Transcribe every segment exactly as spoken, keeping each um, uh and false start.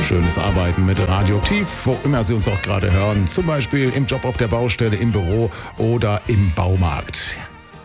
Schönes Arbeiten mit Radioaktiv, wo immer Sie uns auch gerade hören. Zum Beispiel im Job auf der Baustelle, im Büro oder im Baumarkt.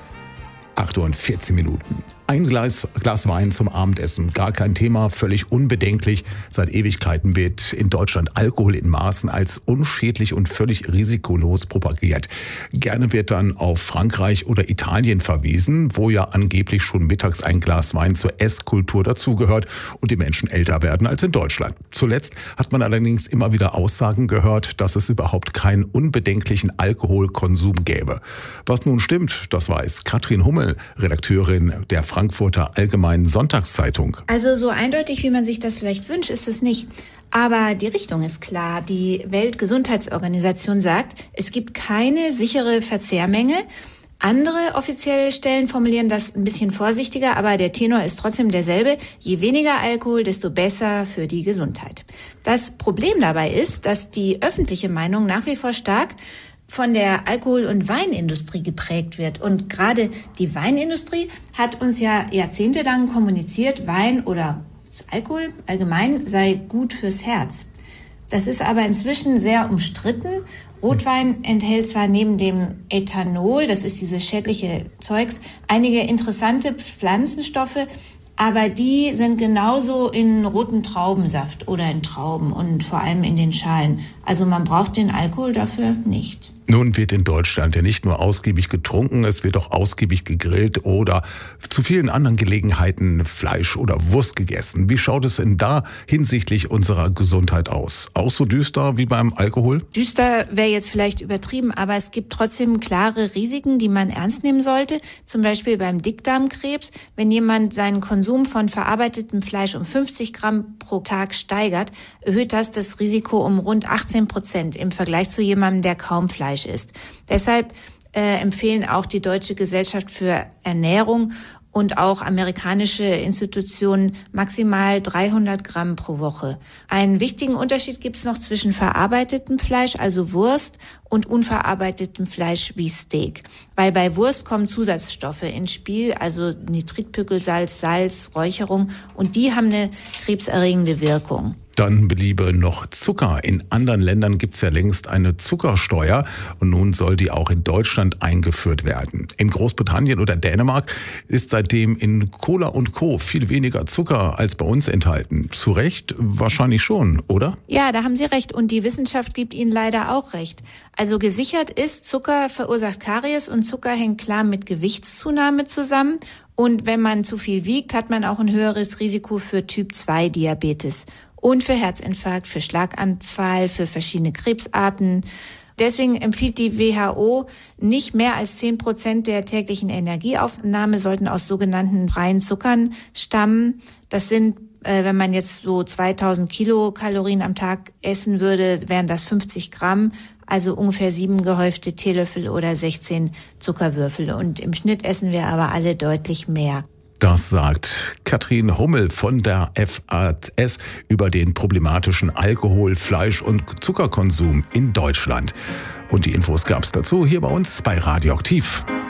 acht Uhr und vierzehn Minuten. Ein Glas, Glas Wein zum Abendessen, gar kein Thema, völlig unbedenklich. Seit Ewigkeiten wird in Deutschland Alkohol in Maßen als unschädlich und völlig risikolos propagiert. Gerne wird dann auf Frankreich oder Italien verwiesen, wo ja angeblich schon mittags ein Glas Wein zur Esskultur dazugehört und die Menschen älter werden als in Deutschland. Zuletzt hat man allerdings immer wieder Aussagen gehört, dass es überhaupt keinen unbedenklichen Alkoholkonsum gäbe. Was nun stimmt, das weiß Katrin Hummel, Redakteurin der Frankfurter Allgemeinen Sonntagszeitung. Also so eindeutig, wie man sich das vielleicht wünscht, ist es nicht. Aber die Richtung ist klar. Die Weltgesundheitsorganisation sagt, es gibt keine sichere Verzehrmenge. Andere offizielle Stellen formulieren das ein bisschen vorsichtiger, aber der Tenor ist trotzdem derselbe. Je weniger Alkohol, desto besser für die Gesundheit. Das Problem dabei ist, dass die öffentliche Meinung nach wie vor stark von der Alkohol- und Weinindustrie geprägt wird. Und gerade die Weinindustrie hat uns ja jahrzehntelang kommuniziert, Wein oder Alkohol allgemein sei gut fürs Herz. Das ist aber inzwischen sehr umstritten. Rotwein enthält zwar neben dem Ethanol, das ist dieses schädliche Zeugs, einige interessante Pflanzenstoffe, aber die sind genauso in roten Traubensaft oder in Trauben und vor allem in den Schalen. Also man braucht den Alkohol dafür nicht. Nun wird in Deutschland ja nicht nur ausgiebig getrunken, es wird auch ausgiebig gegrillt oder zu vielen anderen Gelegenheiten Fleisch oder Wurst gegessen. Wie schaut es denn da hinsichtlich unserer Gesundheit aus? Auch so düster wie beim Alkohol? Düster wäre jetzt vielleicht übertrieben, aber es gibt trotzdem klare Risiken, die man ernst nehmen sollte. Zum Beispiel beim Dickdarmkrebs. Wenn jemand seinen Konsum von verarbeitetem Fleisch um fünfzig Gramm pro Tag steigert, erhöht das das Risiko um rund achtzehn Prozent im Vergleich zu jemandem, der kaum Fleisch ist. Deshalb äh, empfehlen auch die Deutsche Gesellschaft für Ernährung und auch amerikanische Institutionen maximal dreihundert Gramm pro Woche. Einen wichtigen Unterschied gibt es noch zwischen verarbeitetem Fleisch, also Wurst, und unverarbeitetem Fleisch wie Steak. Weil bei Wurst kommen Zusatzstoffe ins Spiel, also Nitritpökelsalz, Salz, Räucherung, und die haben eine krebserregende Wirkung. Dann beliebe noch Zucker. In anderen Ländern gibt es ja längst eine Zuckersteuer und nun soll die auch in Deutschland eingeführt werden. In Großbritannien oder Dänemark ist seitdem in Cola und Co. viel weniger Zucker als bei uns enthalten. Zu Recht? Wahrscheinlich schon, oder? Ja, da haben Sie recht und die Wissenschaft gibt Ihnen leider auch recht. Also gesichert ist, Zucker verursacht Karies und Zucker hängt klar mit Gewichtszunahme zusammen. Und wenn man zu viel wiegt, hat man auch ein höheres Risiko für Typ zwei Diabetes. Und für Herzinfarkt, für Schlaganfall, für verschiedene Krebsarten. Deswegen empfiehlt die W H O, nicht mehr als zehn Prozent der täglichen Energieaufnahme sollten aus sogenannten freien Zuckern stammen. Das sind, äh, wenn man jetzt so zweitausend Kilokalorien am Tag essen würde, wären das fünfzig Gramm, also ungefähr sieben gehäufte Teelöffel oder sechzehn Zuckerwürfel. Und im Schnitt essen wir aber alle deutlich mehr. Das sagt Katrin Hummel von der F A S über den problematischen Alkohol-, Fleisch- und Zuckerkonsum in Deutschland. Und die Infos gab's dazu hier bei uns bei Radioaktiv.